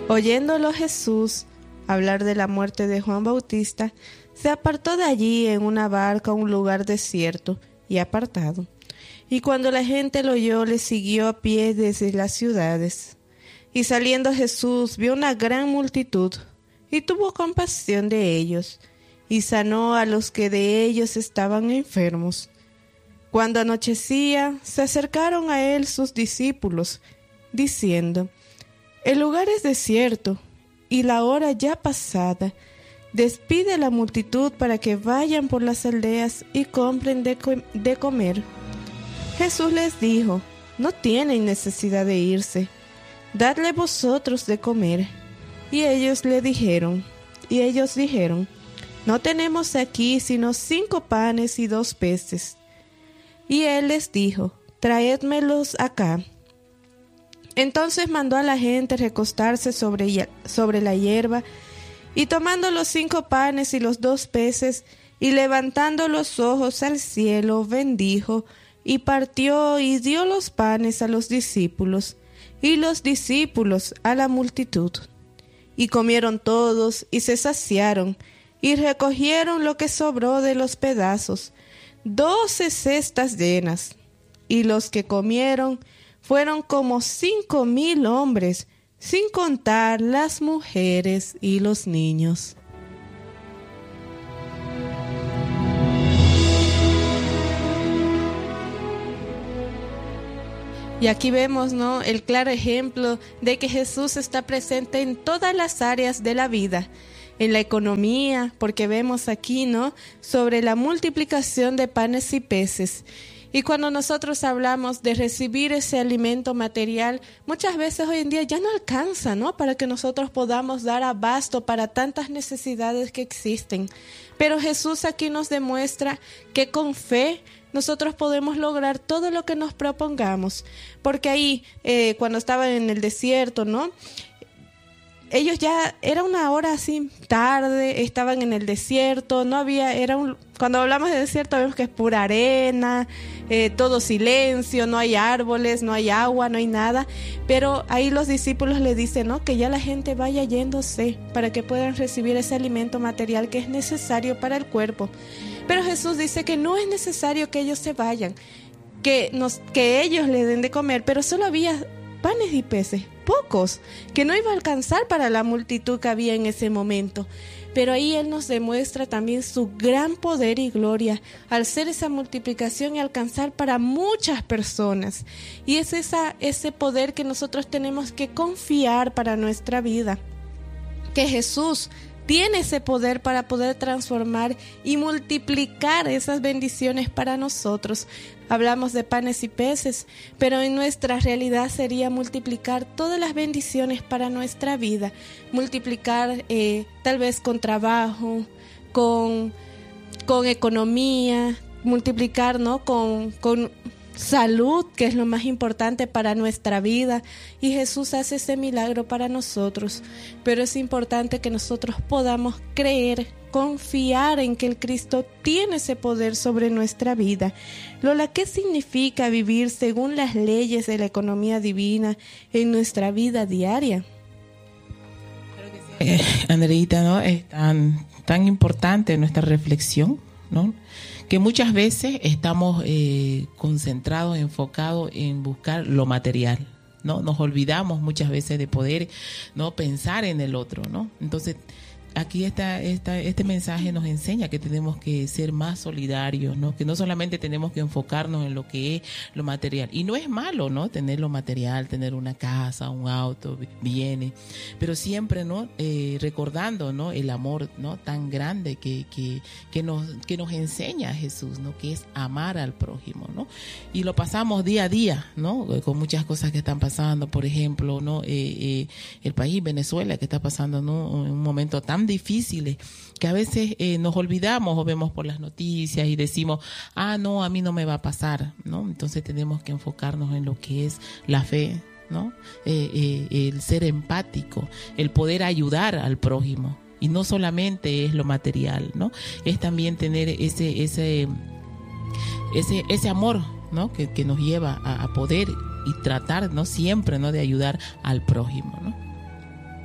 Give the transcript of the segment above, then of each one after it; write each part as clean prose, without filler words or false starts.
Oyéndolo Jesús hablar de la muerte de Juan Bautista, se apartó de allí en una barca a un lugar desierto y apartado. Y cuando la gente lo oyó, le siguió a pie desde las ciudades. Y saliendo Jesús vio una gran multitud, y tuvo compasión de ellos, y sanó a los que de ellos estaban enfermos. Cuando anochecía, se acercaron a él sus discípulos, diciendo: El lugar es desierto, y la hora ya pasada. Despide a la multitud para que vayan por las aldeas y compren de comer. Jesús les dijo: No tienen necesidad de irse, dadle vosotros de comer. Y ellos dijeron: No tenemos aquí sino 5 panes y 2 peces. Y él les dijo: Traédmelos acá. Entonces mandó a la gente recostarse sobre la hierba, y tomando los 5 panes y los 2 peces, y levantando los ojos al cielo, bendijo, y partió y dio los panes a los discípulos, y los discípulos a la multitud. Y comieron todos, y se saciaron, y recogieron lo que sobró de los pedazos, 12 cestas llenas. Y los que comieron fueron como 5,000 hombres, sin contar las mujeres y los niños. Y aquí vemos, ¿no?, el claro ejemplo de que Jesús está presente en todas las áreas de la vida. En la economía, porque vemos aquí, ¿no?, sobre la multiplicación de panes y peces. Y cuando nosotros hablamos de recibir ese alimento material, muchas veces hoy en día ya no alcanza, ¿no?, para que nosotros podamos dar abasto para tantas necesidades que existen. Pero Jesús aquí nos demuestra que con fe nosotros podemos lograr todo lo que nos propongamos. Porque ahí, cuando estaban en el desierto, ¿no?, ellos ya, era una hora así tarde, estaban en el desierto, no había, cuando hablamos de desierto vemos que es pura arena, todo silencio, no hay árboles, no hay agua, no hay nada, pero ahí los discípulos le dicen, ¿no?, que ya la gente vaya yéndose para que puedan recibir ese alimento material que es necesario para el cuerpo. Pero Jesús dice que no es necesario que ellos se vayan, que ellos le den de comer, pero solo había panes y peces, pocos, que no iba a alcanzar para la multitud que había en ese momento. Pero ahí Él nos demuestra también su gran poder y gloria al hacer esa multiplicación y alcanzar para muchas personas. Y es ese poder que nosotros tenemos que confiar para nuestra vida, que Jesús tiene ese poder para poder transformar y multiplicar esas bendiciones para nosotros. Hablamos de panes y peces, pero en nuestra realidad sería multiplicar todas las bendiciones para nuestra vida. Multiplicar tal vez con trabajo, con economía, multiplicar, ¿no?, con salud, que es lo más importante para nuestra vida, y Jesús hace ese milagro para nosotros. Pero es importante que nosotros podamos creer, confiar en que el Cristo tiene ese poder sobre nuestra vida. Lola, ¿qué significa vivir según las leyes de la economía divina en nuestra vida diaria? Andreita, ¿no?, es tan importante nuestra reflexión, ¿no?, que muchas veces estamos concentrados, enfocados en buscar lo material, ¿no? Nos olvidamos muchas veces de poder, ¿no?, pensar en el otro, ¿no? Entonces, aquí este mensaje nos enseña que tenemos que ser más solidarios, ¿no? Que no solamente tenemos que enfocarnos en lo que es lo material. Y no es malo, ¿no?, tener lo material, tener una casa, un auto, bienes, pero siempre, ¿no?, recordando, ¿no?, el amor, ¿no?, tan grande que nos enseña Jesús, ¿no?, que es amar al prójimo, ¿no? Y lo pasamos día a día, ¿no?, con muchas cosas que están pasando. Por ejemplo, ¿no?, el país Venezuela, que está pasando, ¿no?, un momento tan difíciles que a veces nos olvidamos o vemos por las noticias y decimos, no, a mí no me va a pasar, ¿no? Entonces tenemos que enfocarnos en lo que es la fe, ¿no? El ser empático, el poder ayudar al prójimo, y no solamente es lo material, ¿no? Es también tener ese amor, ¿no?, que nos lleva a poder y tratar, ¿no?, siempre, ¿no?, de ayudar al prójimo, ¿no?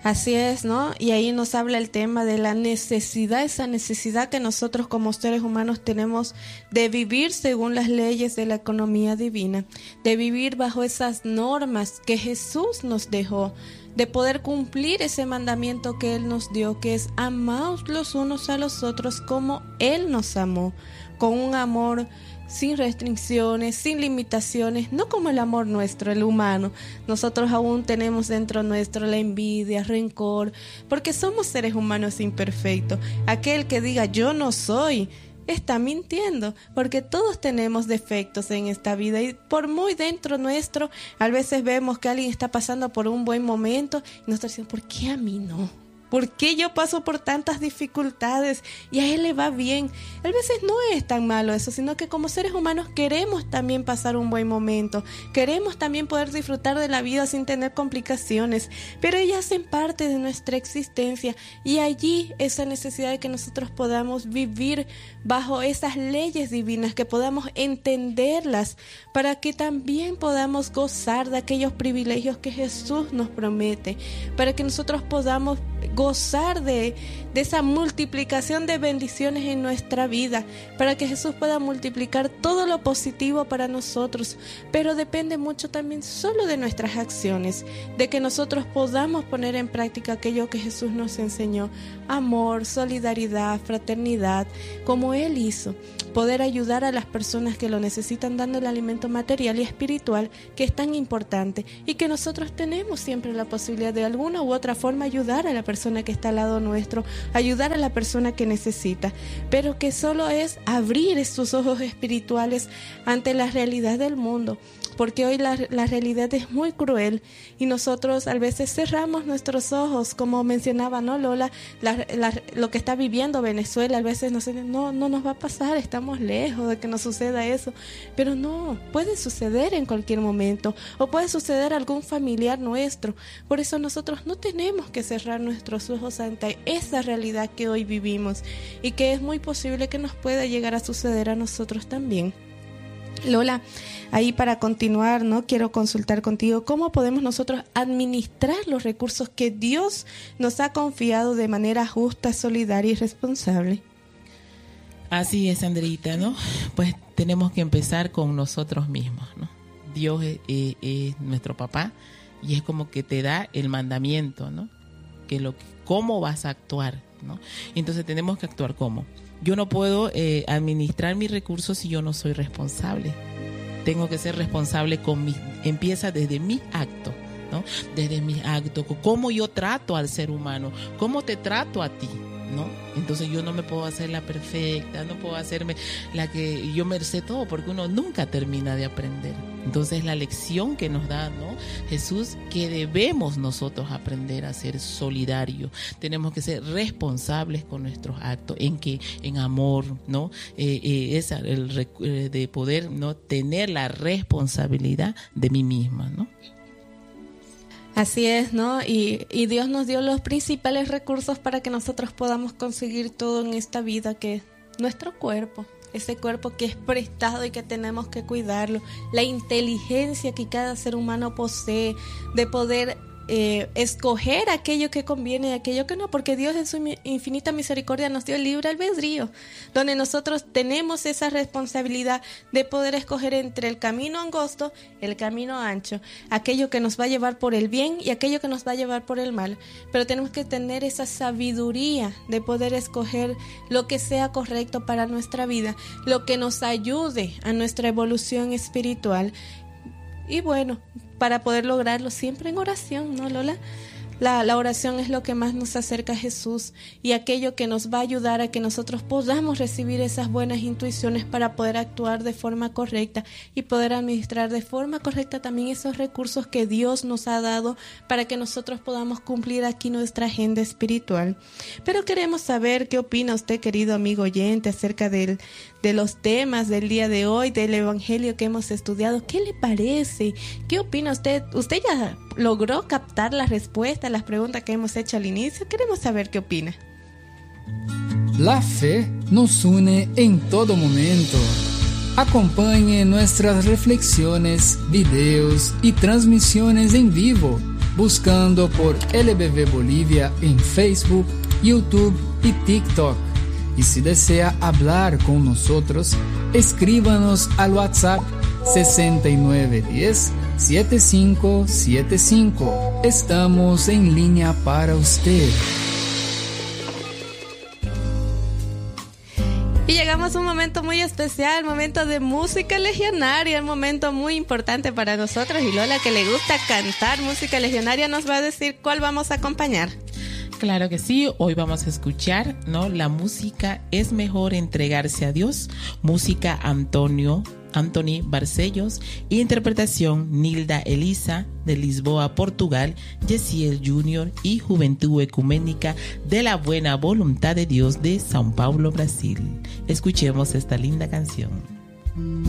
Así es, ¿no? Y ahí nos habla el tema de la necesidad, esa necesidad que nosotros como seres humanos tenemos de vivir según las leyes de la economía divina, de vivir bajo esas normas que Jesús nos dejó, de poder cumplir ese mandamiento que Él nos dio, que es amaos los unos a los otros como Él nos amó, con un amor sin restricciones, sin limitaciones, no como el amor nuestro, el humano. Nosotros aún tenemos dentro nuestro la envidia, rencor, porque somos seres humanos imperfectos. Aquel que diga yo no soy, está mintiendo, porque todos tenemos defectos en esta vida y por muy dentro nuestro, a veces vemos que alguien está pasando por un buen momento y nosotros decimos, ¿por qué a mí no? ¿Por qué yo paso por tantas dificultades y a él le va bien? A veces no es tan malo eso, sino que como seres humanos queremos también pasar un buen momento, queremos también poder disfrutar de la vida sin tener complicaciones, pero ellas hacen parte de nuestra existencia y allí esa necesidad de que nosotros podamos vivir bajo esas leyes divinas, que podamos entenderlas para que también podamos gozar de aquellos privilegios que Jesús nos promete, para que nosotros podamos gozar de esa multiplicación de bendiciones en nuestra vida, para que Jesús pueda multiplicar todo lo positivo para nosotros, pero depende mucho también solo de nuestras acciones, de que nosotros podamos poner en práctica aquello que Jesús nos enseñó, amor, solidaridad, fraternidad, como Él hizo, poder ayudar a las personas que lo necesitan dando el alimento material y espiritual que es tan importante y que nosotros tenemos siempre la posibilidad de alguna u otra forma ayudar a la persona que está al lado nuestro, ayudar a la persona que necesita, pero que solo es abrir estos ojos espirituales ante la realidad del mundo, porque hoy la realidad es muy cruel y nosotros a veces cerramos nuestros ojos, como mencionaba, ¿no, Lola? Lo que está viviendo Venezuela, a veces no nos va a pasar, estamos lejos de que nos suceda eso, pero no, puede suceder en cualquier momento, o puede suceder a algún familiar nuestro. Por eso nosotros no tenemos que cerrar nuestros ojos ante esa realidad que hoy vivimos y que es muy posible que nos pueda llegar a suceder a nosotros también. Lola, ahí para continuar, ¿no? Quiero consultar contigo cómo podemos nosotros administrar los recursos que Dios nos ha confiado de manera justa, solidaria y responsable. Así es, Andreita, ¿no? Pues tenemos que empezar con nosotros mismos, ¿no? Dios es nuestro papá y es como que te da el mandamiento, ¿no? Cómo vas a actuar, ¿no? Entonces tenemos que actuar ¿cómo? Yo no puedo administrar mis recursos si yo no soy responsable. Tengo que ser responsable empieza desde mis actos, ¿no? Desde mis actos, cómo yo trato al ser humano, cómo te trato a ti, ¿no? Entonces yo no me puedo hacer la perfecta, no puedo hacerme la que yo me sé todo, porque uno nunca termina de aprender. Entonces la lección que nos da, ¿no? Jesús, que debemos nosotros aprender a ser solidarios. Tenemos que ser responsables con nuestros actos, en amor, ¿no? De poder, ¿no? Tener la responsabilidad de mí misma, ¿no? Así es, ¿no? Y Dios nos dio los principales recursos para que nosotros podamos conseguir todo en esta vida, que es nuestro cuerpo, ese cuerpo que es prestado y que tenemos que cuidarlo, la inteligencia que cada ser humano posee de poder escoger aquello que conviene y aquello que no, porque Dios en su infinita misericordia nos dio el libre albedrío, donde nosotros tenemos esa responsabilidad de poder escoger entre el camino angosto, el camino ancho, aquello que nos va a llevar por el bien y aquello que nos va a llevar por el mal, pero tenemos que tener esa sabiduría de poder escoger lo que sea correcto para nuestra vida, lo que nos ayude a nuestra evolución espiritual. Y bueno, para poder lograrlo siempre en oración, ¿no, Lola? La oración es lo que más nos acerca a Jesús y aquello que nos va a ayudar a que nosotros podamos recibir esas buenas intuiciones para poder actuar de forma correcta y poder administrar de forma correcta también esos recursos que Dios nos ha dado para que nosotros podamos cumplir aquí nuestra agenda espiritual. Pero queremos saber qué opina usted, querido amigo oyente, acerca de los temas del día de hoy, del evangelio que hemos estudiado. ¿Qué le parece? ¿Qué opina usted? ¿Usted ya logró captar la respuesta a las preguntas que hemos hecho al inicio? Queremos saber qué opina. La fe nos une en todo momento. Acompañe nuestras reflexiones, videos y transmisiones en vivo buscando por LBV Bolivia en Facebook, YouTube y TikTok. Y si desea hablar con nosotros, escríbanos al WhatsApp 6910-7575. Estamos en línea para usted. Y llegamos a un momento muy especial, momento de música legionaria, un momento muy importante para nosotros. Y Lola, que le gusta cantar música legionaria, nos va a decir cuál vamos a acompañar. Claro que sí, hoy vamos a escuchar, ¿no? La música es mejor entregarse a Dios, música Anthony Barcellos, interpretación Nilda Elisa de Lisboa, Portugal, Jessiel Junior y Juventud Ecuménica de la Buena Voluntad de Dios de São Paulo, Brasil. Escuchemos esta linda canción.